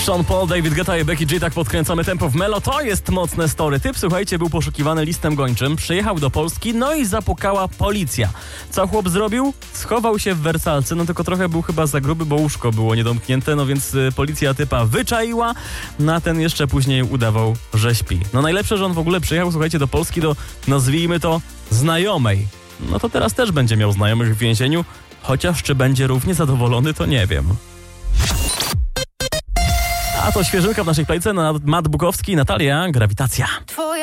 Sean Paul, David Guetta i Becky G, tak podkręcamy tempo w Melo. To jest mocne story. Typ, słuchajcie, był poszukiwany listem gończym, przyjechał do Polski, no i zapukała policja. Co chłop zrobił? Schował się w wersalce, no tylko trochę był chyba za gruby, bo łóżko było niedomknięte, no więc policja typa wyczaiła, no a ten jeszcze później udawał, że śpi. No najlepsze, że on w ogóle przyjechał, słuchajcie, do Polski do, nazwijmy to, znajomej. No to teraz też będzie miał znajomych w więzieniu, chociaż czy będzie równie zadowolony, to nie wiem. A to świeżynka w naszej playce, Matt Bukowski, Natalia, Grawitacja.